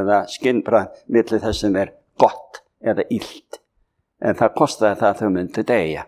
eða skynbragð milli þess sem gott eða illt. En það kostaði það að þau myndu deyja.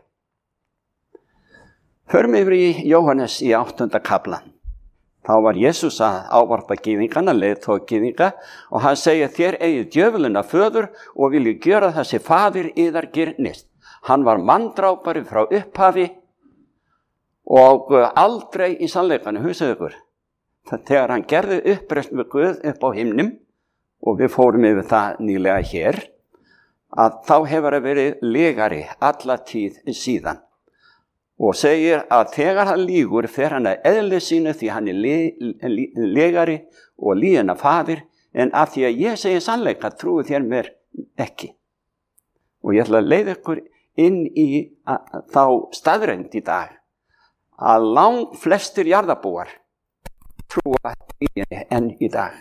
Förum yfir í Jóhannes í 8. kaflan. Þá var Jesús að ávarpa gyðingana, leiðtoga gyðinga, og hann segir: þér eigið djöfulinn að föður og vilju gjöra það sem faðir yðar girnist. Hann var manndrápari frá upphafi og aldrei í sannleikanum, hugsaðu ykkur. Þegar hann gerði uppreisn við Guð upp á himnum, og við fórum yfir það nýlega hér, að þá hefur það verið legari alla tíð síðan. Og segir að þegar hann lýgur fer hann að eðli sínu því hann legari og lýgina faðir, en að því að ég segi sannleika trúi þér mér ekki. Og ég ætla að leiða ykkur inn í þá staðreynd í dag að langflestir jarðarbúar trúa lýginni enn í dag.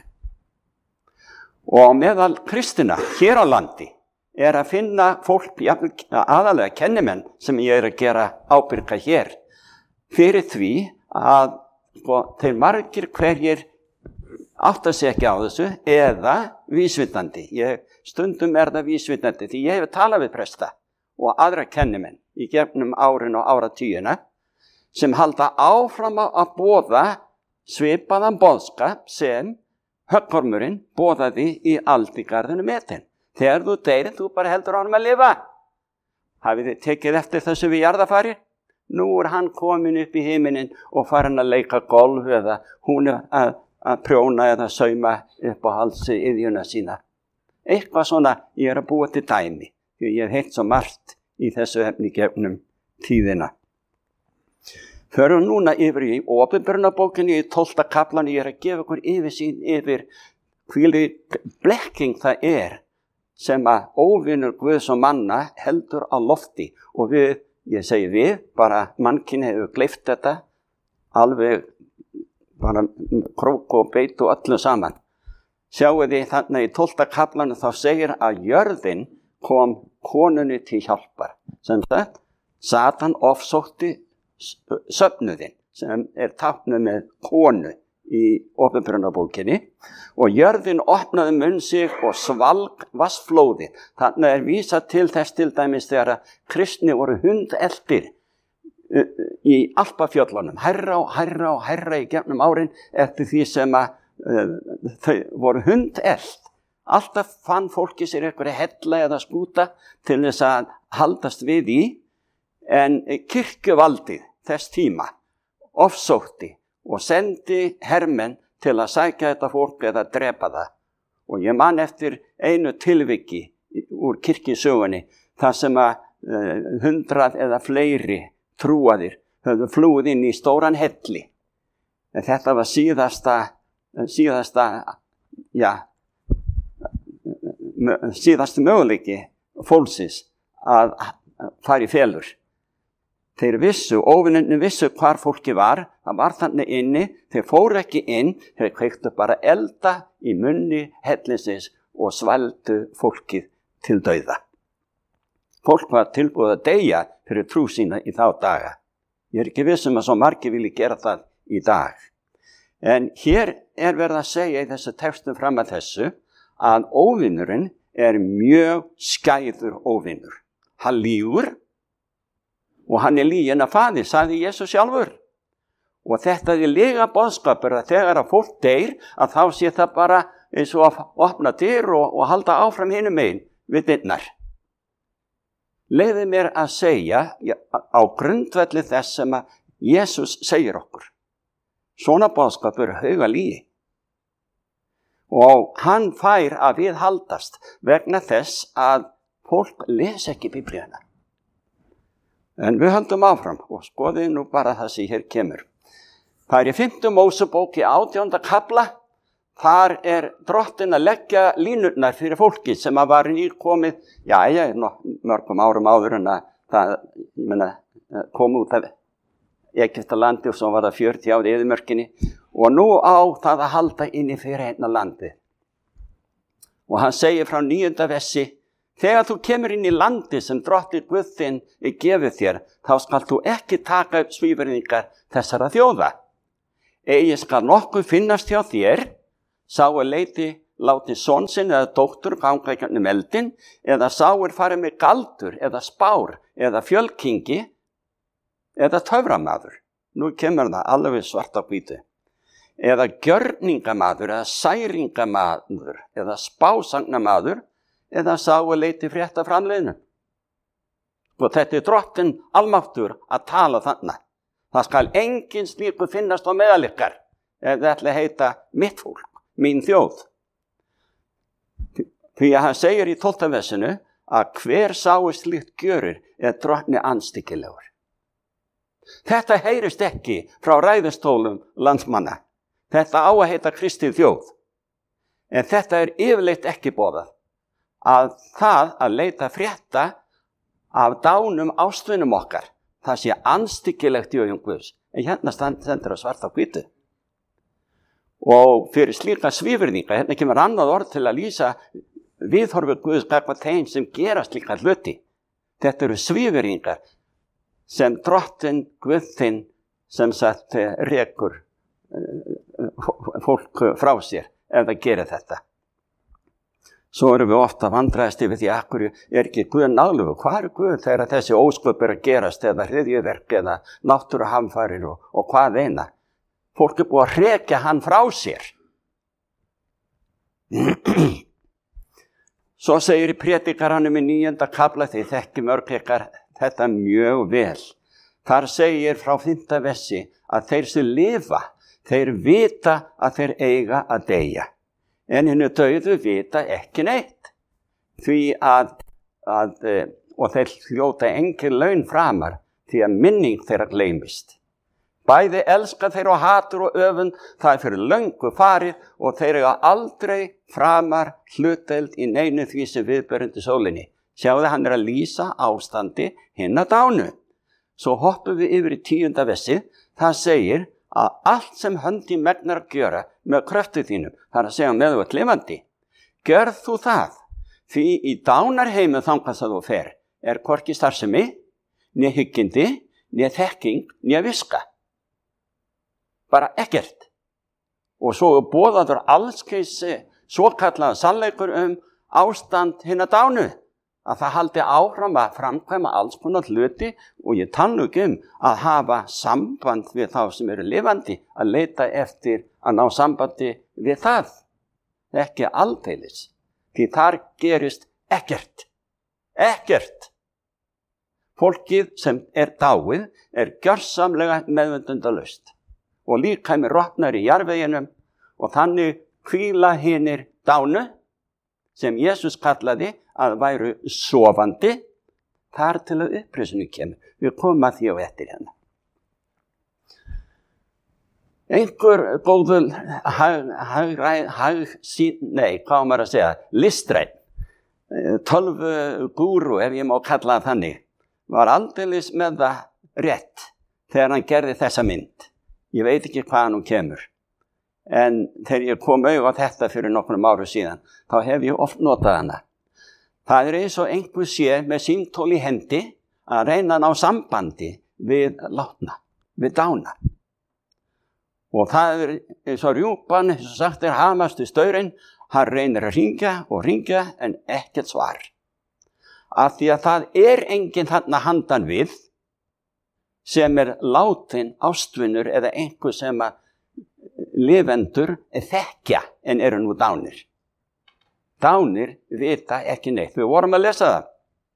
Og meðal kristina hér á landi að finna fólk, aðalega kennimenn sem ég að gera ábyrga hér, fyrir því að þeir margir hverjir átta sig ekki á þessu eða vísvitandi. Stundum það vísvitandi því ég hef talað við presta og aðra kennimenn í gegnum árin og áratugina sem halda áfram að boða svipaðan boðskap sem höggormurinn boðaði í aldingarðinu Eden. Þegar þú deyrir, þú bara heldur honum að lifa. Hafið þið tekið eftir þessu við jarðarfari? Nú hann komin upp í himinin og farin að leika golf eða hún að prjóna eða sauma upp á halsi iðjuna sína. Eitthvað svona ég að búa til dæmi, því ég hef heilt svo margt í þessu efni gegnum tíðina. Förum núna yfir í Opinberunarbókinni í 12. kaflan. Ég að gefa ykkur yfirsýn yfir hvílík blekking það sem að óvinur Guðs og manna heldur á lofti. Og ég segi við, bara mannkyn hefur gleypt þetta, alveg bara krók og beit og öllu saman. Sjáu þið þannig í 12. kaflanu þá segir að jörðin kom konunni til hjálpar. Sem sagt, Satan ofsótti söfnuðinn, sem táknuð með konu í Opinberunarbókinni, og jörðin opnaði munn sig og svalg vatnsflóði. Þannig vísað til þess til dæmis þegar að kristni voru hundeltir í Alpafjöllunum, hærra og hærra og hærra í gegnum árin eftir því sem að þau voru hundelt. Alltaf fann fólki sér einhverja hella eða skúta til þess að haldast við í, en kirkjuvaldið þess tíma ofsótti og sendi hermenn til að sækja þetta fólk eða drepa það. Og ég man eftir einu tilviki úr kirkjusögunni þar sem að 100 eða fleiri trúaðir höfðu flúið inn í stóran helli. En þetta var síðasti möguleiki fólksins að fara í felur. Þeir óvinnirnir vissu hvar fólki var, það var þannig inni, þeir fóru ekki inn, þeir kveiktu bara elda í munni hellisins og svaldu fólkið til dauða. Fólk var tilbúið að deyja fyrir trú sína í þá daga. Ég ekki viss að svo margir vilji gera það í dag. En hér verið að segja í þessu textum fram að þessu að óvinnurinn mjög skæður óvinnur. Hann lýgur, og hann lýginn að faðir, sagði Jesús sjálfur. Og þetta lega boðskapur að þegar að fólk deyr, að þá sé það bara eins og að opna dyr og halda áfram hinum megin við dyrnar. Leyfðu mér að segja á grundvelli þess sem að Jesús segir okkur. Svona boðskapur hauga lygi. Og hann fær að viðhaldast vegna þess að fólk les ekki Biblíuna. En við höldum áfram og skoðum nú bara það sem hér kemur. Það í 5. Mósebók í 18. kafla. Þar drottinn að leggja línurnar fyrir fólki sem að var nýkomið, mörgum árum áður en að það kom út af Egyptalandi og svo var það 40 ár í eyðimörkinni. Og nú á það að halda inn í fyrirheitna landi. Og hann segir frá 9. versi: þegar þú kemur inn í landi sem drottinn Guð þinn gefið þér, þá skal þú ekki taka upp svívirðingar þessara þjóða. Eigi skal nokkuð finnast hjá þér, sá leiti láti son sinn eða dóttur ganga í gegnum eldinn, eða sá farið með galdur, eða spár, eða fjölkingi, eða töframaður. Nú kemur það alveg svart á hvítu. Eða gjörningamaður, eða særingamaður, eða spásagnamaður, eða sá leiti frétta framleiðinu. Og þetta drottinn almáttur að tala þarna. Það skal engin slíku finnast á meðal ykkar, ef það ætli að heita mitt fólk, mín þjóð. Því að hann segir í 12. versinu að hver sáu slíkt gjörir drottni andstyggilegur. Þetta heyrist ekki frá ræðustólum landsmanna. Þetta á að heita Kristi þjóð. En þetta yfirleitt ekki boðað. Að það að leita frétta af dánum ástvinum okkar, það sé andstyggilegt í augum Guðs. En hérna stendur á svart á hvítu. Og fyrir slíka svívirðinga, hérna kemur annað orð til að lýsa viðhorfi Guðs gagnvart þeim sem gera slíka hluti. Þetta eru svívirðingar sem drottinn Guð þinn sem sagt rekur fólk frá sér ef það gerir þetta. Svo erum við ofta vandræðast yfir því að akkur ekki Guð náðugur. Hvað Guð þegar þessi ósköp að gerast eða hryðjuverk eða náttúruhamfarir og hvað eina? Fólk búið að hrekja hann frá sér. Svo segir í predikaranum í 9. kafla, þið þekki mörg ykkar þetta mjög vel. Þar segir frá 5. versi að þeir sem lifa, þeir vita að þeir eiga að deyja. En hinnu dauðu vita ekki neitt. Því og þeir hljóta engin laun framar, því að minning þeirra gleymist. Bæði elska þeir og hatur og öfund, það fyrir löngu farið og þeir eiga aldrei framar hlutdeild í neinu því sem viðberandi sólinni. Sjáðu, hann að lýsa ástandi hinna dánu. Svo hoppum við yfir í 10. versi, það segir að allt sem höndi megnar að gjöra með kröftu þínum, það að segja með þú ert lifandi, gjörð þú það, því í dánarheimum þangað það þú fer, hvorki starfsemi, né hyggindi, né þekking, né viska. Bara ekkert. Og svo boðaður allskeis svo kallaða sannleikur ástand hinna dánu, að það haldi áfram að framkvæma alls konar hluti og ég tala ekki að hafa samband við þá sem eru lifandi, að leita eftir að ná sambandi við það. Ekki aldeilis, því þar gerist ekkert. Ekkert. Fólkið sem dáið gjörsamlega meðvitundalaust og líkami rotnar í jarðveginum og þannig hvíla hinir dánu sem Jesús kallaði að væru sofandi þar til að uppreisinu kemur. Við komum að því á eftir hérna. Einhver góður listræn, tölvugúru ef ég má kalla það þannig, var aldeilis með það rétt þegar hann gerði þessa mynd. Ég veit ekki hvaðan hún kemur. En þegar ég kom auðvitað á þetta fyrir nokkrum árum síðan, þá hef ég oft notað hana. Það eins og einhver sé með símtól í hendi að reyna að ná sambandi við látna, við dána. Og það eins og rjúpan, eins og sagt hamastu staurinn, hann reynir að hringja en ekkert svar. Af því að það enginn þarna handan við sem látin ástvinur eða einhver sem að lifendur þekkja en eru nú dánir. Dánir vita ekki neitt. Við vorum að lesa það.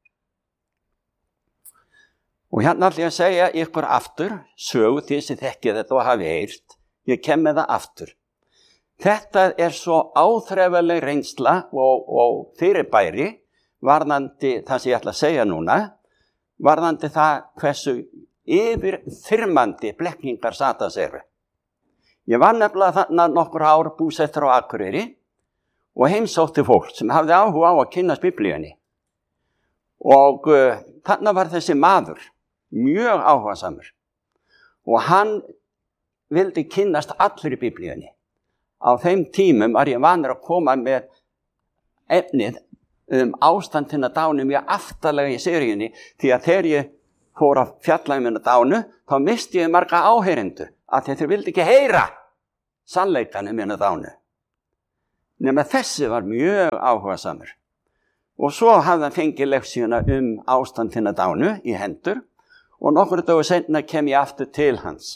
Og hérna ætla ég að segja ykkur aftur, sögu því sem þekkja þetta og hafi heyrt. Ég kem með það aftur. Þetta svo áþreifanleg reynsla og fyrirbæri varðandi það sem ég ætla að segja núna, varðandi það hversu yfirþyrmandi blekkingar Satans eru. Ég var nefnilega þarna nokkur ár búsettur á Akureyri og heimsótti fólk sem hafði áhuga á að kynnast Biblíunni. Og þarna var þessi maður, mjög áhugasamur. Og hann vildi kynnast allir í Biblíunni. Á þeim tímum var ég vanur að koma með efnið ástandina dánu mjög aftarlega í seríunni, því að þegar ég fór að fjalla minna dánu, þá misti ég marga áheyrendur, að þeir vildi ekki heyra sannleikanum minna dánu. Nema þessi var mjög áhugasamur. Og svo hafði hann fengið leksíuna ástandina dánu í hendur og nokkur dagur seinna kem ég aftur til hans.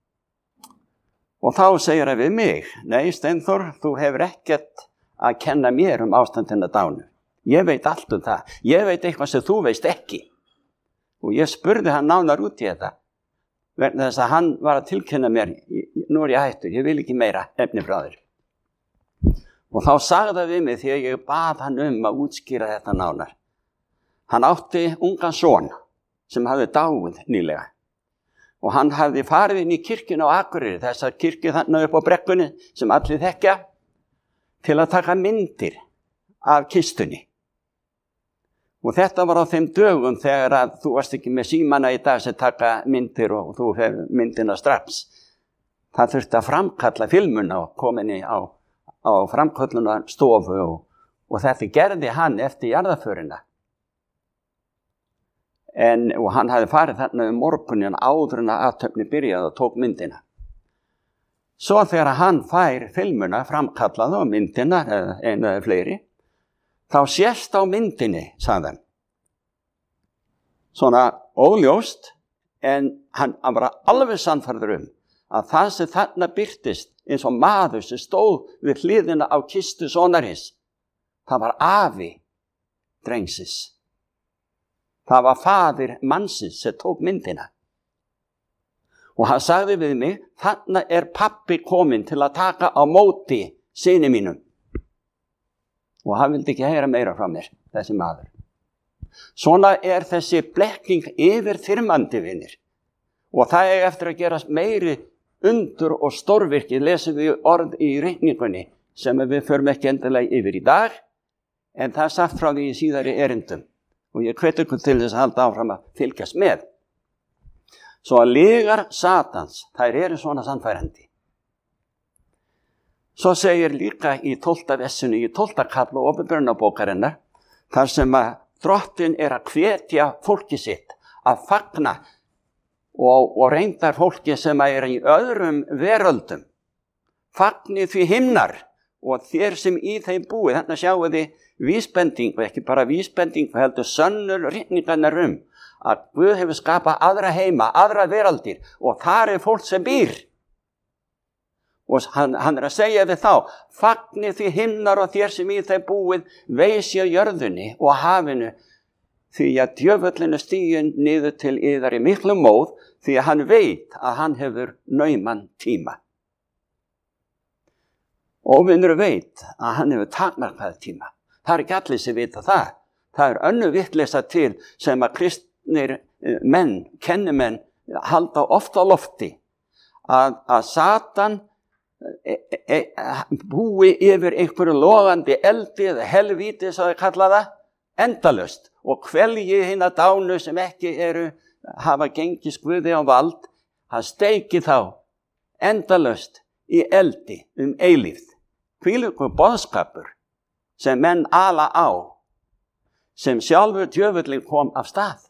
Og þá segir hann við mig, nei Steinþór, þú hefur ekkert að kenna mér ástandina dánu. Ég veit allt það. Ég veit eitthvað sem þú veist ekki. Og ég spurði hann nánar út í þetta. Vegna þess að hann var að tilkynna mér, nú ég hættur, ég vil ekki meira efni frá þér. Og þá sagði það við mig þegar ég bað hann að útskýra þetta nánar. Hann átti ungan son sem hafði dáið nýlega. Og hann hafði farið inn í kirkjuna á Akureyri, þessar kirkju þarna upp á brekkunni sem allir þekkja, til að taka myndir af kistunni. Og þetta var á þeim dögum þegar að þú varst ekki með símana í dag sem taka myndir og þú hefur myndina strax. Það þurfti að framkalla filmuna og kominni á framkalluna stofu og þetta gerði hann eftir jarðarförina. Og hann hafði farið þarna morgunin áður en að athöfni byrjaði og tók myndina. Svo þegar hann fær filmuna framkallaði og myndina, einu eða fleiri, þá sést á myndinni, sagði hann. Svona óljóst, en hann var alveg sannfærður að það sem þarna birtist eins og maður sem stóð við hliðina á kistu sonarins, það var afi drengsins. Það var faðir mannsins sem tók myndina. Og hann sagði við mig, þarna pabbi kominn til að taka á móti syni mínum. Og hann vildi ekki heyra meira frá mér, þessi maður. Svona þessi blekking yfirþyrmandi, vinir. Og það eftir að gera meiri undur og stórvirki, lesum við orð í reikningunni, sem við förum ekki endilega yfir í dag, en það sagt frá því í síðari erindum. Og ég hvet ykkur til þess að halda áfram að fylgjast með. Svo að lygar Satans, þær svona sannfærandi. Svo segir líka í 12. vessinu, í 12. kafla Opinberunarbókarinnar, þar sem að Drottinn að hvetja fólki sitt að fagna og reyndar fólki sem í öðrum veröldum. Fagnið því himnar og þér sem í þeim búið. Þannig sjáum þið vísbendingu, ekki bara vísbendingu, heldur sönnur ritningarnar að Guð hefur skapað aðra heima, aðra veraldir og þar fólk sem býr. Og hann að segja við þá, fagnið því himnar og þér sem í þeim búið, veisi á jörðunni og hafinu, því að djöfullin stiginn niður til yðar í miklu móð, því að hann veit að hann hefur nauman tíma. Óvinnur veit að hann hefur takmarkað tíma. Það ekki allir sem vita það. Það önnur vitleysa til sem að kristnir menn, kennimenn, halda ofta á lofti. Að Satan búi yfir einhverju logandi eldi eða helvíti, svo þau kalla það, endalaust. Og kvelji hina dánu sem ekki hafa gengist Guði á vald, hann steiki þá endalaust í eldi eilífð. Hvílíkur boðskapur sem menn ala á, sem sjálfur djöfullinn kom af stað.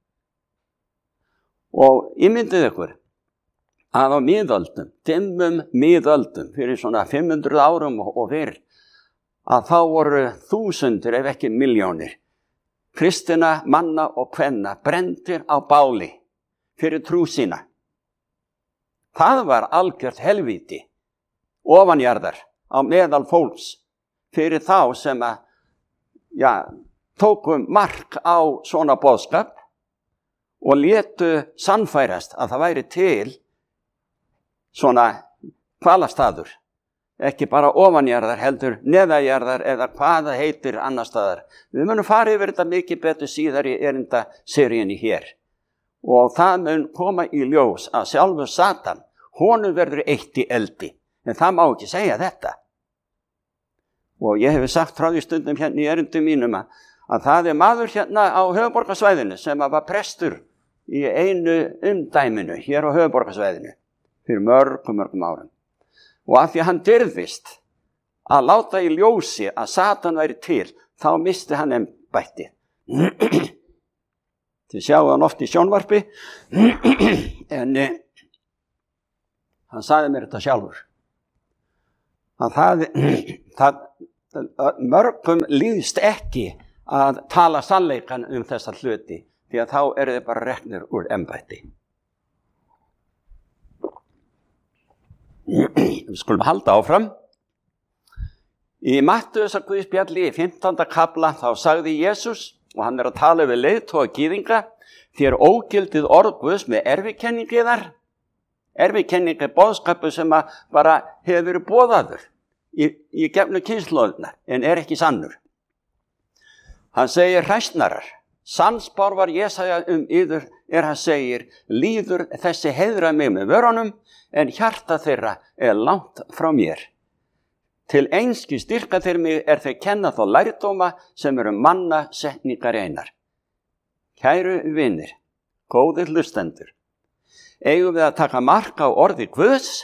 Og ímyndið ykkur að á miðöldum, dimmum miðöldum, fyrir svona 500 árum og fyrr, að þá voru þúsundir ef ekki milljónir kristina manna og kvenna brenndir á báli fyrir trú sína. Það var algjört helvíti ofanjarðar á meðal fólks fyrir þá sem tóku mark á svona boðskap og létu sannfærast að það væri til svona hvalastaður, ekki bara ofanjarðar heldur neðajarðar eða hvað það heitir annar staðar. Við munum fara yfir þetta mikið betur síðar í erindaseríunni hér. Og það mun koma í ljós að sjálfur Satan, honum verður eitt í eldi, en það má ekki segja þetta. Og ég hef sagt frá því stundum hérna í erindum mínum að það maður hérna á höfuðborgarsvæðinu sem var prestur í einu umdæminu hér á höfuðborgarsvæðinu fyrir mörgum árum. Og af því að hann dirfist að láta í ljósi að Satan væri til, þá misti hann embættið. Þið sjáu hann oft í sjónvarpi, en hann sagði mér þetta sjálfur. Að það mörgum líðst ekki að tala sannleikan þessa hluti, því að þá eru þið bara reknir úr embætti. Við skulum halda áfram. Í Mattheusarguðspjalli í 15. kafla þá sagði Jesús, og hann að tala við leiðtoga gyðinga, þér ógildið orð Guðs með erfikenningiðar. Erfikenning boðskapur sem bara hefur verið boðaður í gefnu kynslóðunar, en ekki sannur. Hann segir hræsnarar, sannspár var Jesaja yður, hann segir, líður þessi heiðra mig með vörunum, en hjarta þeirra langt frá mér. Til einski styrka þeir mig þeir kenna þá lærdóma sem eru manna setningar einar. Kæru vinir, góðir hlustendur, eigum við að taka mark á orði Guðs,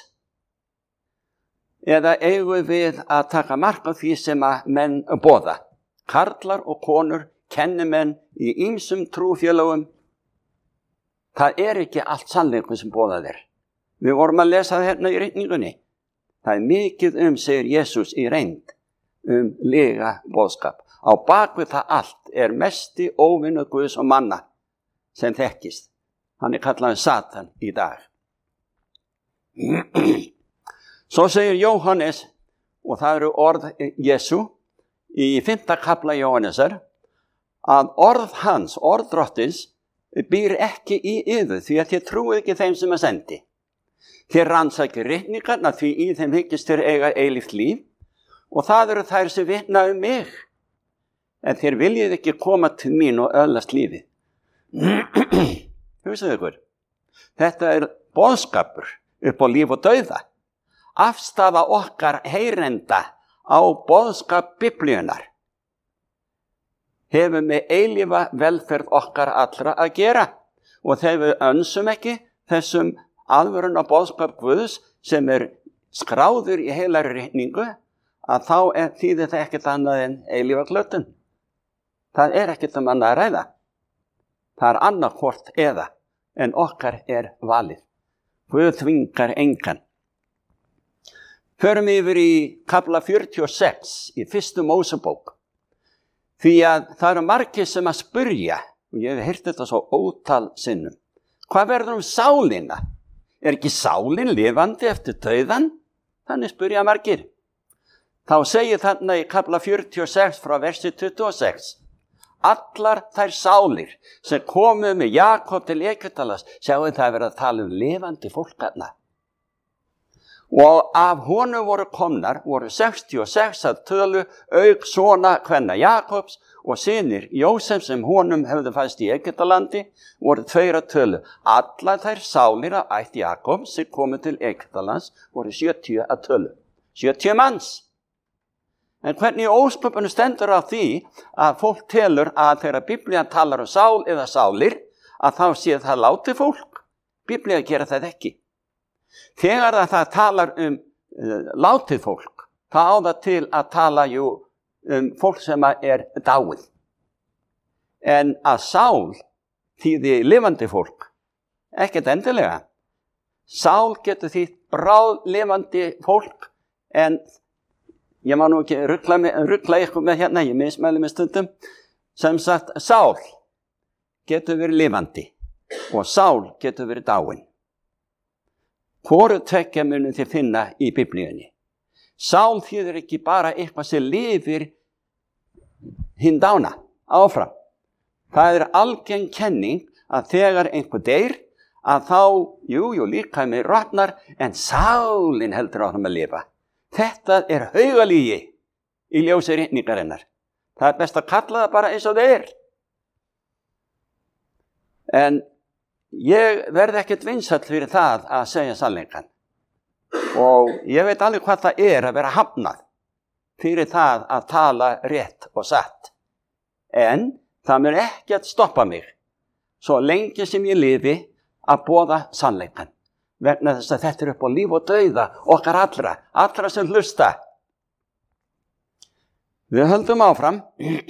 eða eigum við að taka mark á því sem að menn boða? Karlar og konur, kennimenn í ýmsum trúfélögum. Það ekki allt sannleikur sem boðað er. Við vorum að lesa það hérna í ritningunni. Það mikið segir Jesús í reynd, lega boðskap. Á bakvið það allt mesti óvinur Guðs og manna sem þekkist. Hann kallaður Satan í dag. Svo segir Jóhannes, og það eru orð Jesú, í 5. kafla Jóhannesar, að orð hans, orð drottins, býr ekki í yður, því að þér trúið ekki þeim sem sendi. Þér rannsakið ritningarna, því í þeim hyggist þér eiga eilíft líf, og það eru þær sem vitna mig. En þér viljið ekki koma til mín og öðlast lífið. Hugsaðu ykkur, þetta boðskapur upp á líf og dauða. Afstafa okkar heyrenda á boðskap Biblíunar hefur með eilífa velferð okkar allra að gera, og þegar við önsum ekki þessum alvöruna boðskap Guðs sem skráður í heilari ritningu, að þá þýðir það ekkert annað en eilífa glötun. Það ekkert annað að ræða. Það annað hvort eða, en okkar valið. Guð þvingar engan. Förum yfir í kafla 46 í 1. Mósebók. Því að það eru margir sem að spyrja, og ég hef heyrt þetta svo ótal sinnum. Hvað verður sálina? Ekki sálin lifandi eftir dauðan? Þannig spyrja margir. Þá segir þarna í kafla 46 frá versi 26. Allar þær sálir sem komu með Jakob til Egyptalands, sjáum það verið að tala lifandi fólk þarna. Og af honum voru komnar, voru 66 að tölu, auk svona kvenna Jakobs, og synir Jósef sem honum hefðu fæst í Egyptalandi, voru 2 að tölu. Allar þær sálir af ætt Jakobs sem komu til Egyptalands voru 70 að tölu. 70 manns. En hvernig ósköpunum stendur á því að fólk telur að þegar Biblían talar sál eða sálir, að þá sé það látið fólk? Biblían gera það ekki. Þegar það talar látið fólk, það á það til að tala fólk sem dáið. En að sál þýði lifandi fólk, ekkert endilega. Sál getur þýtt bráð lifandi fólk, en ég má nú ekki ruggla ykkur með hérna, ég mismæli með stundum, sem sagt sál getur verið lifandi og sál getur verið dáin. Hvoru tveggja munum þið finna í Biblíunni. Sál þýðir ekki bara eitthvað sem lifir hinn dána áfram. Það algeng kenning að þegar einhver deyr, að þá, líkaminn rotnar, en sálin heldur áfram að lifa. Þetta haugalígi í ljósi ritningarinnar. Það best að kalla það bara eins og það En ég verð ekkert vinsæll fyrir það að segja sannleikann. Og ég veit alveg hvað það að vera hafnað fyrir það að tala rétt og satt. En það mun ekki að stoppa mig svo lengi sem ég lifi að boða sannleikann. Vegna þess að þetta upp á líf og dauða okkar allra sem hlusta. Við höldum áfram.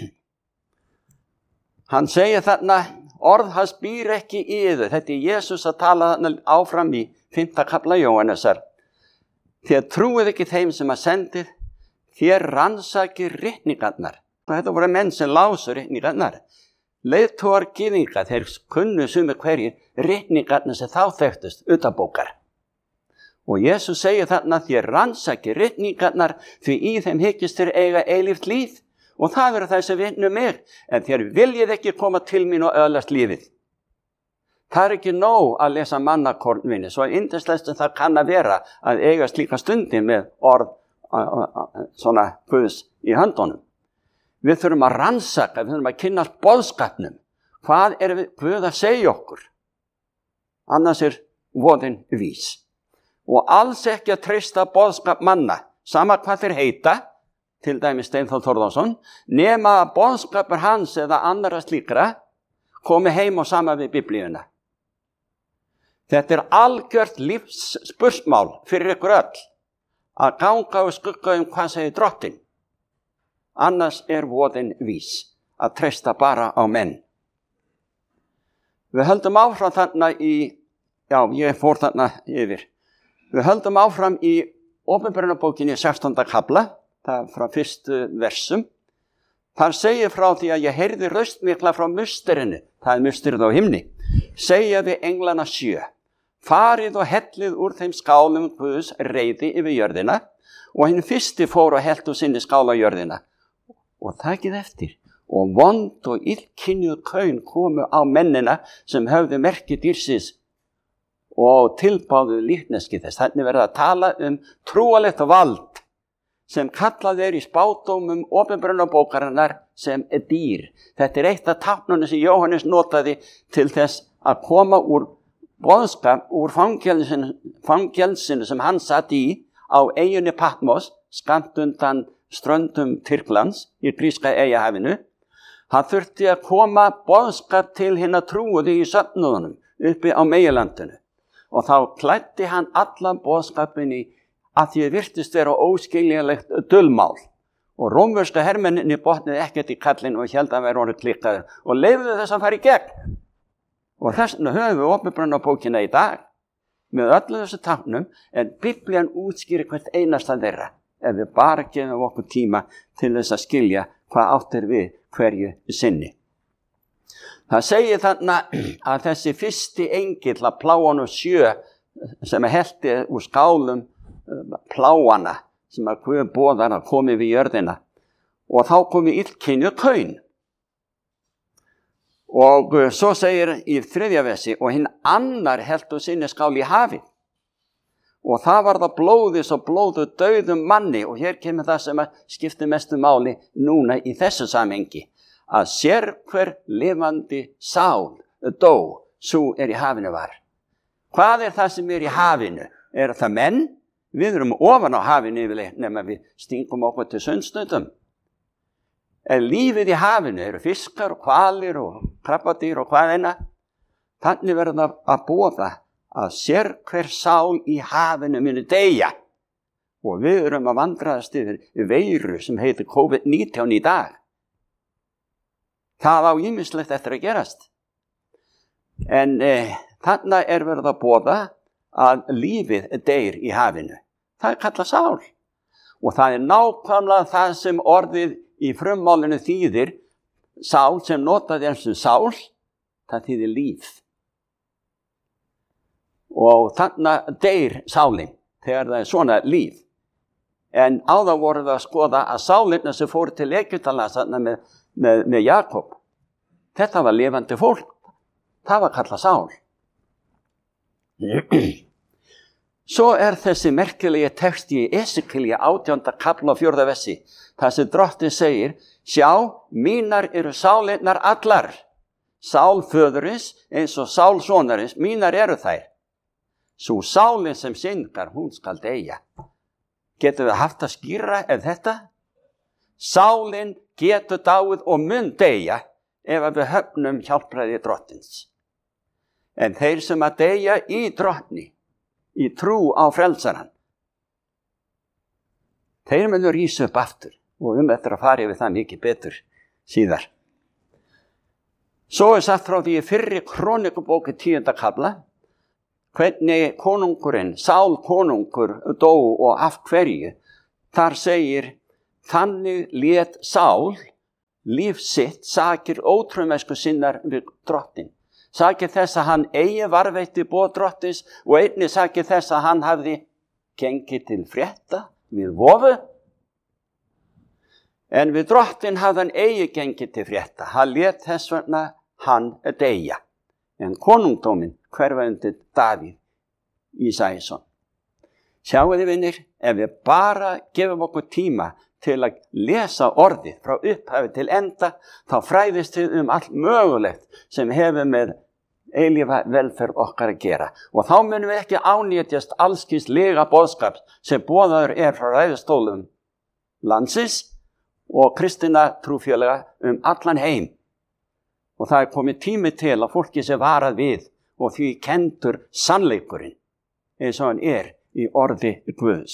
Hann segir þarna, orð hans býr ekki í yður. Þetta Jesús að tala áfram í 5. kafla Jóhannesar. Þér trúið ekki þeim sem að sendið, þér rannsakið ritningarnar. Þetta voru menn sem lásu ritningarnar. Leiðtogar gyðinga, þeir kunnu sumir hverjir ritningarnar sem þá þekktust utanbókar. Og Jesús segir þarna þér rannsakið ritningarnar því í þeim hyggist þér eiga eilíft líf. Og það eru það sem vinnu mig, en þér viljið ekki koma til mín og öðlast lífið. Það er ekki nóg að lesa mannakornvinni, svo yndislegt sem það kann að vera að eiga slíka stundi með orð svona Guðs í höndunum. Við þurfum að rannsaka, við þurfum að kynnast boðskapnum. Hvað er Guð að segja okkur? Annars er voðinn vís. Og alls ekki að treysta boðskap manna, sama hvað þeir heita, til dæmis Steinþór Þórðarsson, nema að boðskapur hans eða annara slíkra komi heim og sama við Biblíuna. Þetta er algjört lífsspursmál fyrir ykkur öll, að ganga og skugga hvað segir Drottinn. Annars er voðinn vís, að treysta bara á menn. Við höldum áfram þarna ég fór þarna yfir. Við höldum áfram í Opinberunarbókinni 16. kafla, það frá fyrstu versum. Þar segir frá því að ég heyrði raust mikla frá musterinu, það er musterið á himni, segja við englana 7, farið og hellið úr þeim skálum Guðs reiði yfir jörðina, og hinn fyrsti fór og hellt úr sinni skála jörðina. Og takið eftir, og vond og illkynjuð kaun komu á mennina sem höfðu merki dýrsins og tilbáðu líkneski þess. Þannig verða að tala trúalegt vald sem kallað í spádómum Opinberunarbókarinnar sem dýr. Þetta er eitt af táknunum sem Jóhannes notaði til þess að koma úr boðskap úr fangelsinu sem hann satt í á eyjunni Patmos, skammt undan ströndum Tyrklands í gríska eyjahafinu. Hann þurfti að koma boðskap til hinna trúuðu í söfnuðunum uppi á meginlandinu. Og þá klæddi hann allan boðskapin í að því virtist vera óskiljanlegt dulmál. Og rómverska hermenninni botnið ekkert í kallin og held að vera orðið klikkaður og leyfðu þess að fara í gegn. Og þessna höfum við Opinberunarbókina í dag með öllu þessu táknum, en Biblían útskýrir hvert einasta þeirra ef við bara gefum okkur tíma til þess að skilja hvað átt er við hverju sinni. Það segir þarna að þessi fyrsti engill að pláanum 7 sem helti úr skálum pláana sem að Guð boðar að komi við jörðina, og þá komi illkynjuð kaun. Og svo segir í 3. versi, og hinn annar hellt úr sinni skál í hafið, og það var það blóðis og blóðu dauðum manni. Og hér kemur það sem að skiptir mestu máli núna í þessu samhengi, að sérhver lifandi sál dó, sú er í hafinu var. Hvað er það sem er í hafinu? Er það menn? Við erum ofan á hafinu yfirleitt nema við stingum okkur til sundstöðum. En lífið í hafinu eru fiskar og hvalir og krabbadýr og hvað eina. Þannig verður það að boða að sérhver sál í hafinu muni deyja. Og við erum að vandraðast yfir veiru sem heitir COVID-19 í dag. Það á ýmislegt eftir að gerast. En þannig er verið að boða að lífið deyr í hafinu. Það er kallað sál. Og það er nákvæmlega það sem orðið í frummálinu þýðir, sál sem notaði eins og sál, það þýðir líf. Og þannig deyr sálin þegar það er svona líf. En áður voru við að skoða að sálinna sem fóru til Egyptalands með Jakob, þetta var lifandi fólk. Það var kallað sál. Svo er þessi merkilegi texti í Esekielja 18. kafla 4. versi, þar sem Drottinn segir, sjá, mínar eru sálinnar allar, sál föðurins eins og sál sonarins, mínar eru þær. Sú sálin sem syndgar, hún skal deyja. Getur við haft að skýra þetta? Sálin getur dáið og mun deyja ef við höfnum hjálpræði Drottins. En þeir sem að deyja í Drottni, í trú á frelsaran, þeir munu rísa upp aftur, og eftir að fara yfir það mikið betur síðar. Svo er sagt frá því í fyrri Krónikubók 10. kafla, hvernig konungurinn, Sál konungur dó og af hverju. Þar segir Þannig lét Sál líf sitt sakir ótrúmesku sinnar við drottin. Sakir þess að hann eigi varveitti boð drottins og einnig sakir þess að hann hafði gengið til frétta við vofu. En við drottin hafði hann eigi gengið til frétta. Hann lét þess vegna hann deyja. En konungdóminn hverfa undir Davíð Ísæsson. Sjáu þið vinir, ef við bara gefum okkur tíma til að lesa orðið frá upphafi til enda, þá fræðist við allt mögulegt sem hefur með eilífa velferð okkar að gera. Og þá munum við ekki ánýtjast allskis lega boðskap sem boðaður frá ræðustólum landsins og kristinna trúfélaga allan heim. Og það komið tími til að fólki sé varað við og því kendur sannleikurinn eins og hann í orði Guðs.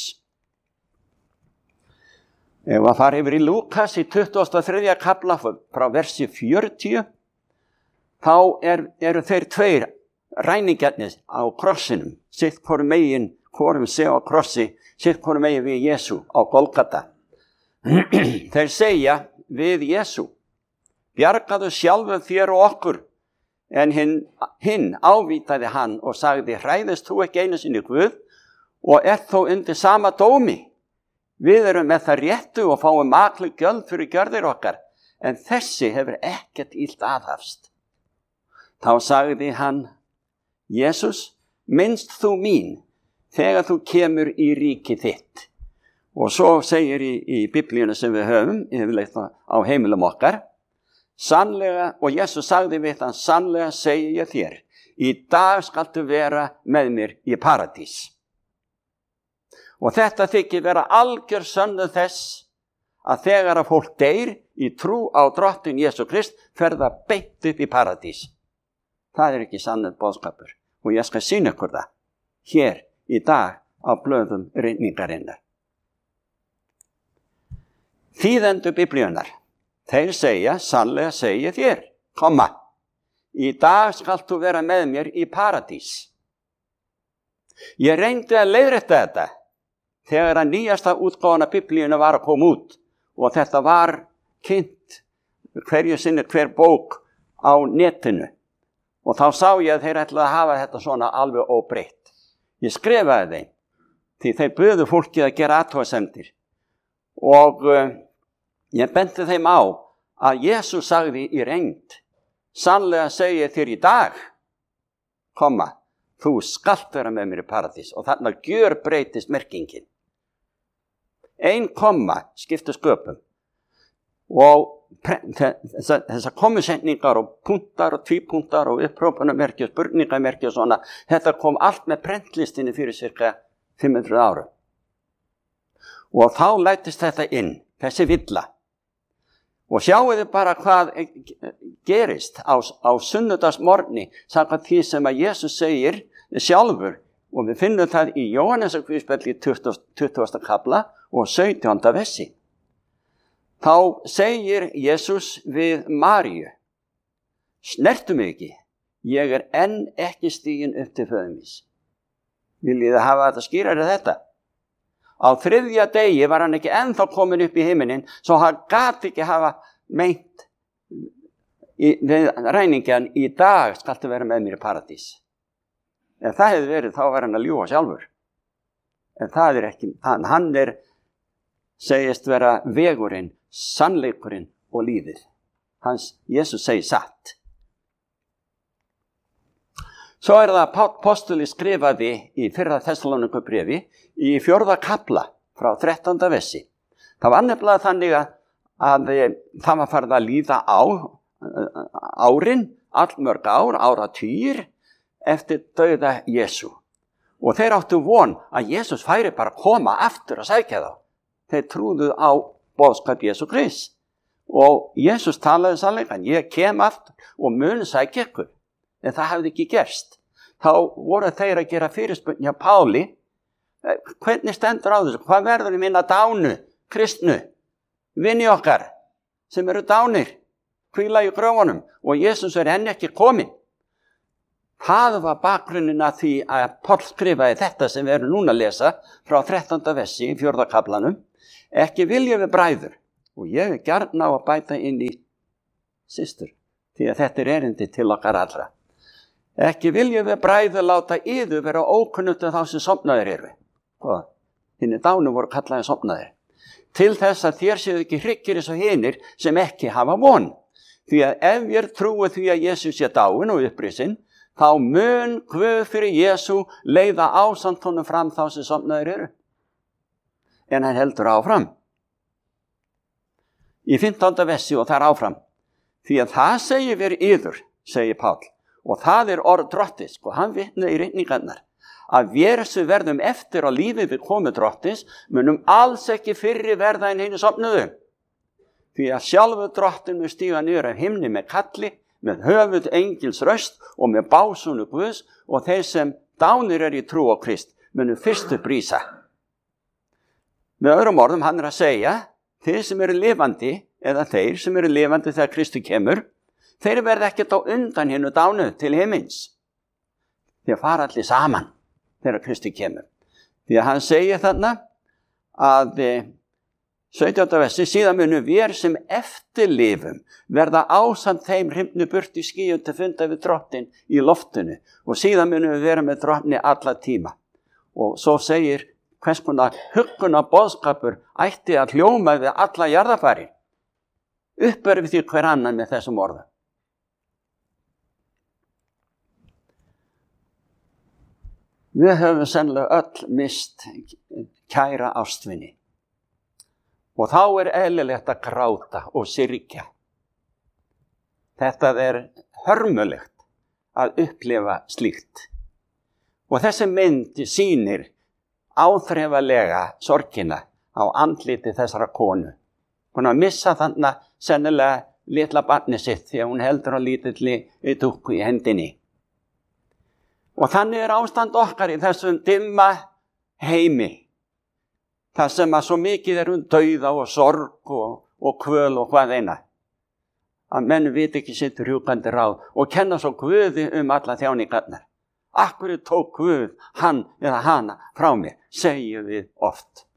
Ef að fara yfir í Lúkas í 23. kapla frá versi 40, þá eru þeir tveir ræningjarnir á krossinum, sitt hvorum megin, hvorum sé á krossi, sitt hvorum megin við Jesú á Golgata. Þeir segja við Jesú: bjargaðu sjálfum þér og okkur. En hinn ávítaði hann og sagði: hræðist þú ekki einu sinni Guð og þó undir sama dómi? Við erum með það réttu og fáum makleg gjöld fyrir gjörðir okkar, en þessi hefur ekkert illt aðhafst. Þá sagði hann: Jesús, minnst þú mín þegar þú kemur í ríki þitt. Og svo segir í Biblíunni sem við höfum, yfirleitt á heimilum okkar, sannlega, og Jesús sagði við hann: sannlega segi ég þér, í dag skaltu vera með mér í paradís. Og þetta þykir vera algjör sönnuð þess að þegar að fólk deyr í trú á drottin Jesú Krist, fer það beint upp í paradís. Það ekki sannur boðskapur og ég skal sýna ykkur það hér í dag á blöðum ritningarinnar. Þýðendur Biblíunnar, þeir segja: sannlega segi þér, í dag skalt þú vera með mér í paradís. Ég reyndi að leiðrétta þetta þegar að nýjasta útgáfan af Biblíunni var að koma út og þetta var kynnt hverju sinni hver bók á netinu. Og þá sá ég að þeir ætlaði að hafa þetta svona alveg óbreytt. Ég skrifaði þeim, því þeir buðu fólkið að gera athugasemdir. Og ég benti þeim á að Jesús sagði í reynd: sannlega segi ég þér í dag, þú skalt vera með mér í paradís. Og þarna gjörbreytist merkingin. 1 komma skiptir sköpum. Og þessar kommusetningar og punktar og tvípunktar og upprópunarmerki og spurningamerki og svona, þetta kom allt með prentlistinni fyrir cirka 500 árum. Og þá lætist þetta inn, þessi villa. Og sjáu þið bara hvað gerist á sunnudagsmorgni samkvæmt því sem að Jesús segir sjálfur. Og við finnum það í Jóhannesarguðspjalli 20. kapla og 17. versi. Þá segir Jesús við Maríu: snertu mig ekki, ég enn ekki stiginn upp til föður míns. Viljið þið hafa þetta skýrari þetta? Á 3. degi var hann ekki ennþá komin upp í himinin, svo hann gat ekki hafa meint við ræningjan: í dag skaltu vera með mér í paradís. Ef það hefði verið, þá var hann að ljúga sjálfur. En það ekki, hann segist vera vegurinn, sannleikurinn og lífið. Jesús segir satt. Svo það apostoli skrifaði í 1. Þessalónikubréfi í 4. kapla frá 13. versi. Það var nefnilega þannig að það var farið að líða árin, allmörg áratugir eftir dauða Jesú. Og þeir áttu von að Jesús færi bara að koma aftur að sækja þá. Þeir trúðu á boðskap Jesú Krist. Og Jesús talaði sannleikann: ég kem aftur og mun sækja ykkur. En það hefði ekki gerst. Þá voru þeir að gera fyrirspurn hjá Páli: hvernig stendur á þessu? Hvað verður í minna dánu, kristnu, vini okkar sem eru dánir, hvíla í grófunum, og Jesús enn ekki kominn? Það var bakgrunnin að því að Páll skrifaði þetta sem við erum núna að lesa frá 13. versi í 4. kaplanum. Ekki viljum við bræður, og ég er gjarn á að bæta inn í systur, því að þetta er erindi til okkar allra. Ekki viljum við bræður láta yður vera ókunnugt þá sem sofnaðir eru. Og hinni dánu voru kallaði sofnaðir. Til þess að þér séu ekki hryggir eins og hinir sem ekki hafa von. Því að ef ég trúi því að Jesús sé dáinn og upprisinn, þá mun Guð fyrir Jesú leiða ásamt honum fram þá sem sofnaðir eru. En hann heldur áfram. Í 15. versi og þar áfram. Því að það segir við yður, segir Páll, og það er orð Drottins, og hann vitnar í ritningarnar, að við sem verðum eftir á lífið við komu Drottins, munum alls ekki fyrri verða en hinu sofnuðu. Því að sjálfur Drottinn mun stíga niður af himni með kalli, með höfuð engils röst og með básunu Guðs, og þeir sem dánir í trú á Krist munum fyrstu brísa. Með öðrum orðum hann að segja, þeir sem eru lifandi, eða þeir sem eru lifandi þegar Kristi kemur, þeir verða ekkert á undan hinu dánu til himins. Þeir fara allir saman þegar Kristi kemur. Því að hann segir þarna að 17. versi, síðan munum við sem eftirlifum verða ásamt þeim hrifnu burt í skýjum til funda við Drottinn í loftinu, og síðan munum við vera með Drottni alla tíma. Og svo segir hvers konar huggunar boðskapur ætti að hljóma við alla jarðarfari. Uppörfið því hver annan með þessum orðum. Við höfum sennilega öll mist kæra ástvini. Og þá er eðlilegt að gráta og syrgja. Þetta er hörmulegt að upplifa slíkt. Og þessi mynd sýnir áþreifanlega sorgina á andliti þessara konu. Hún að missa þarna sennilega litla barni sitt því að hún heldur á lítilli dúkku í hendinni. Og þannig er ástand okkar í þessum dimma heimi. Það sem að svo mikið er dauða og sorg og kvöl og hvað eina. Að menn viti ekki sitt rjúkandi ráð og kenna svo Guði alla þjáningarnar. Akkur tók Guð hann eða hana frá mér, segjum við oft.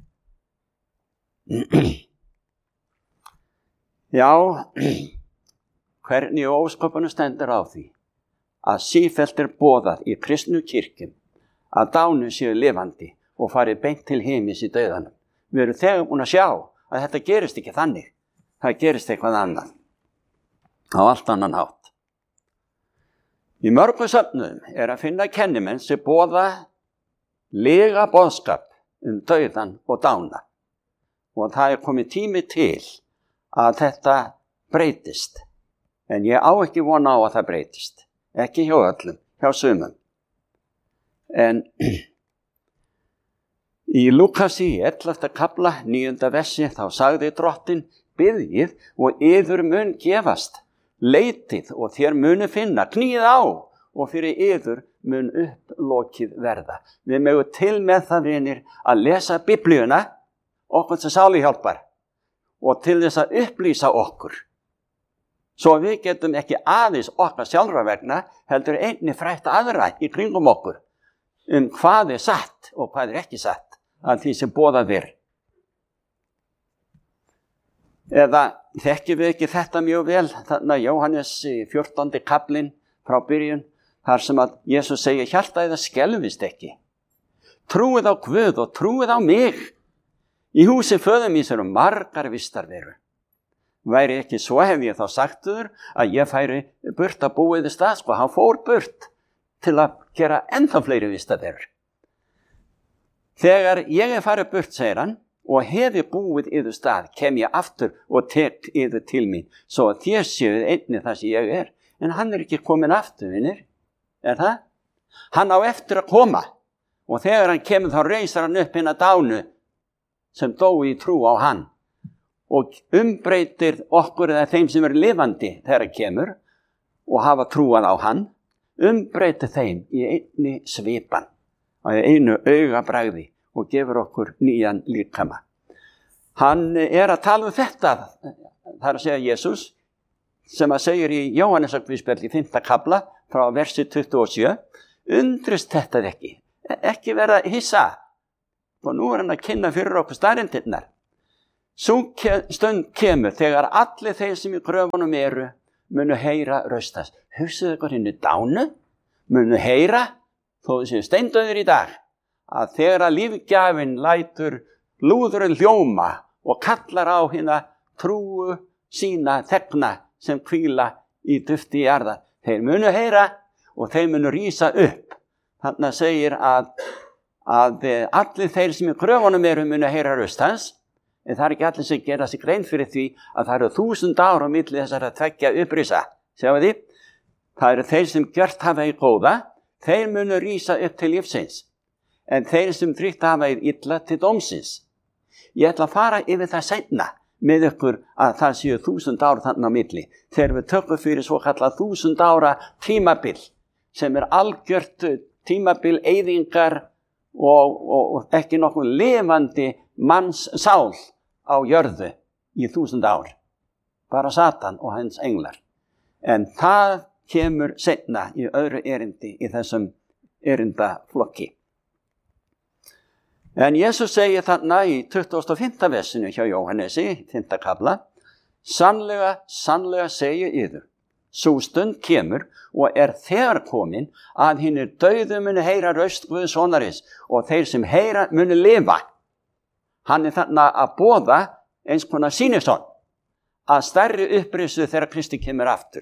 Já, hvernig ósköpunum stendur á því að sífellt boðað í kristnu kirkjum að dánu séu lifandi og farið beint til himins í dauðanum. Við erum þegar búin að sjá að þetta gerist ekki þannig. Það gerist eitthvað annað. Á allt annan hátt. Í mörgum söfnum er að finna kennimenn sem boða lega boðskap dauðan og dána. Og það er komið tími til að þetta breytist. En ég á ekki vona á að það breytist. Ekki hjá öllum, hjá sumum. En í Lúkasi 11. kafla 9. versi þá sagði Drottinn, biðjið og yður mun gefast, leitið og þér munu finna, knýið á og fyrir yður mun upplokið verða. Við megum til með það, vinir, að lesa Biblíuna, okkur sem sáluhjálpar, og til þess að upplýsa okkur. Svo við getum ekki aðeins okkar sjálfra vegna, heldur einnig frætt aðra í kringum okkur hvað er satt og hvað er ekki satt af því sem boðað er. Eða þekkjum við ekki þetta mjög vel, þarna Jóhannes 14. kaflinn frá byrjun, þar sem að Jesús segir, hjartað það skelfist ekki. Trúið á Guð og trúið á mig. Í húsi föður míns eru margar vistarverur. Væri ekki svo hef ég þá sagtur að ég færi burt að búa í þess stað, sko, hann fór burt til að gera ennþá fleiri vistarverur. Þegar ég er farið burt, segir hann, og hefi búið í þess stað, kem ég aftur og tek yður til mín, svo að þér séuð einnig það sem ég er. En hann er ekki komin aftur, vinir. Er það? Hann á eftir að koma, og þegar hann kemur þá reisar hann upp hina dánu sem dó í trú á hann. Og umbreytir okkur eða þeim sem eru lifandi þegar hann kemur og hafa trúan á hann, umbreytir þeim í einni svipan, á einu augabragði og gefur okkur nýjan líkama. Hann er að tala þetta, það er að segja Jesús, sem að segir í Jóhannesarguðspjalli 5. kafla frá versi 27, undrist þetta ekki verða hissa, og nú er hann að kynna fyrir okkur staðreyndirnar. Sú stund kemur þegar allir þeir sem í gröfunum eru munu heyra röst þess. Hugsaðu ykkur hinni dánu, munu heyra, þó þessi steindauðir í dag, að þegar að lífgjafinn lætur lúðurinn hljóma og kallar á hina trúu sína þegna sem hvíla í dufti jarðar. Þeir munu heyra og þeir munu rísa upp. Þannig segir að allir þeir sem í gröfunum eru munu heyra röst hans, en það ekki allir sem gera sig grein fyrir því að það eru 1000 ára á milli þessara tveggja upprisa. Sjáu því? Það eru þeir sem gjört hafa í góða, þeir munu rísa upp til lífsins, en þeir sem dríkt hafa í illa til dómsins. Ég ætla að fara yfir það seinna með ykkur að það séu 1000 ára þannig á milli. Þegar við tökum fyrir svo kallað 1000 ára tímabil, sem algjört tímabil eyðingar og ekki nokkuð lifandi manns sál á jörðu í 1000 ár. Bara Satan og hans englar. En það kemur seinna í öðru erindi í þessum erindaflokki. En Jesus segir þarna í 25. versinu hjá Jóhannesi, 5. kafla, sannlega, sannlega segi yður, sú stund kemur og þegar komin að hinir dauðu munu heyra röst Guðs sonaris og þeir sem heyra munu lifa. Hann þarna að boða eins konar sýnisson að stærri upprisu þegar Kristi kemur aftur.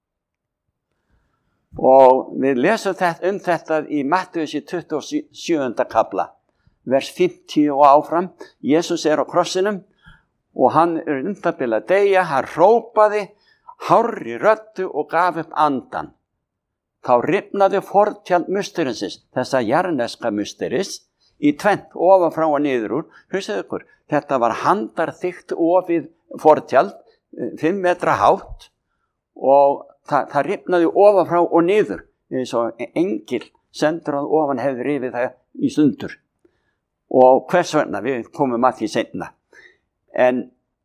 Og við lesum þetta í Mattheus 27. kafla, vers 50 og áfram. Jesus á krossinum og hann það bil að deyja, hann hrópaði hárri röddu og gaf upp andan. Þá rifnaði fortjald musterisins, þessa jarneska musteris, í tvennt, ofan frá og niður úr. Hugsaðu ykkur, þetta var handarþykkt ofið fortjald, 5 metra hátt, og það rifnaði ofan frá og niður, eins og engil sendur að ofan hefði rifið það í sundur. Og hvers vegna, við komum að því seinna. En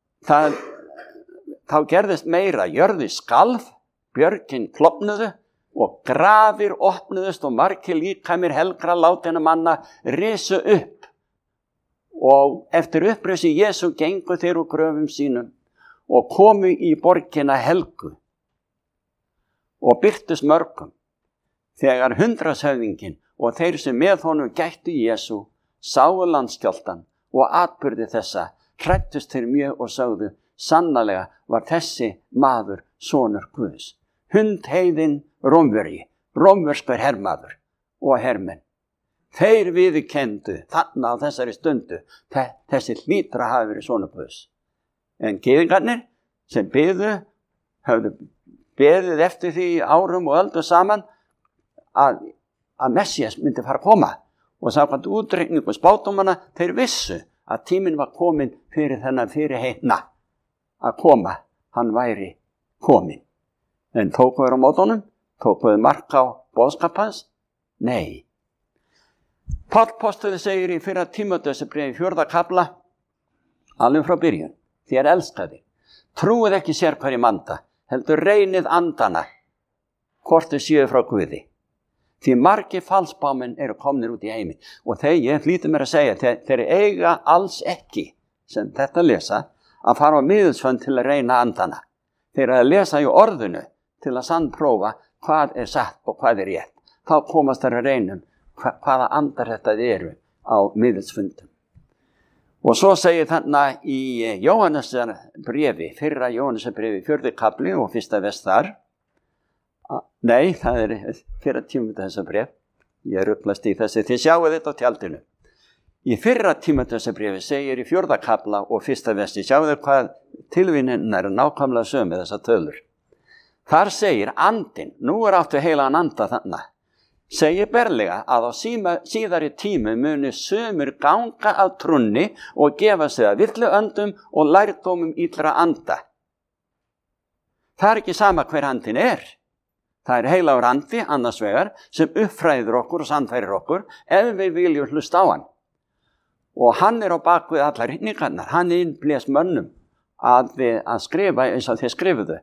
þá gerðist meira, jörði skalf, björgin klofnuðu, og grafir opnuðust og margir líkamir helgra látinna manna risu upp. Og eftir upprisi Jesú gengu þeir úr gröfum sínum og komu í borgina helgu og birtust mörgum. Þegar 100-höfðinginn og þeir sem með honum gættu Jesú sáu landskjálftan og atburði þessa, hræddust þeir mjög og sögðu, sannarlega var þessi maður sonur Guðs. Hundheiðinn rómverskur hermaður og hermenn. Þeir viðurkenndu þarna á þessari stundu, þessi hlýtur að hafa verið sonur Guðs. En gyðingarnir sem höfðu beðið eftir því árum og öldum saman að Messías myndi fara að koma, og samkvæmt útreikningu spádómanna, þeir vissu að tíminn var komin fyrir þennan fyrirheitna að koma, hann væri komin. En tókuður á mótunum, tókuður mark á boðskap hans? Nei. Páll postuli segir í 1. Tímóteusarbréfi 4. kafla, alveg frá byrjun, þér elskaði, trúið ekki sér hverjum anda, heldur reynið andana, hvort þau séu frá Guði. Því margir falsbámenn eru komnir út í heimi, og ég hlýtur mér að segja, þeir eiga alls ekki, sem þetta lesa, að fara á miðilsfönd til að reyna andana. Þeir að lesa í orðinu til að sannprófa hvað satt og hvað rétt. Þá komast þær að reynum hvaða andar þetta eru á miðilsfundum. Og svo segir þarna í Jóhannesarbréfi, 1. Jóhannesarbréfi 4. kafli og 1. vers þar. Nei, það 1. Tímóteusarbréf. Ég ruglast í þessi, þið sjáu þetta á tjaldinu. Í 1. Tímóteusarbréfi segir í 4. kafla og 1. versi, sjáu þau hvað tilvinnin nákvæmlega sömu þessar tölur. Þar segir andinn, nú áttu heilagan anda þarna, segir berlega að á síðari tímu muni sumir ganga af trúnni og gefa sig að villu öndum og lærdómum illra anda. Það ekki sama hver andinn Það heilagur andi annars vegar sem uppfræðir okkur og sannfærir okkur ef við viljum hlusta á hann. Og hann á bakvið allar hrinningarnar, hann innblés mönnum að skrifa eins og þeir skrifuðu.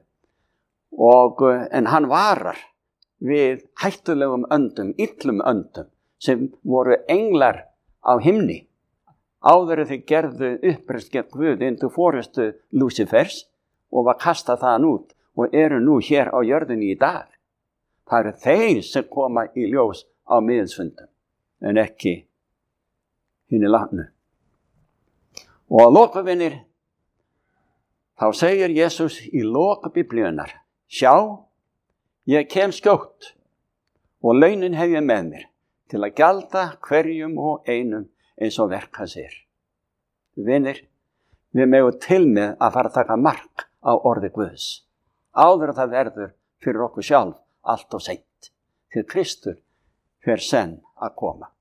En hann varar við hættulegum öndum, illum öndum sem voru englar á himni áður þið gerðu uppreist gegn Guði undir forystu Lúsifers og var kastað þaðan út og eru nú hér á jörðinni í dag. Það eru þeir sem koma í ljós á miðilsfundum en ekki hinni látnu. Og að lokum, vinir, þá segir Jesús í lok Biblíunnar: sjá, ég kem skjótt og launin hef ég með mér til að gjalda hverjum og einum eins og verk hans er. Vinir, við megum til með að fara að taka mark á orði Guðs áður að það verður fyrir okkur sjálf allt og seint, því Kristur fer senn að koma.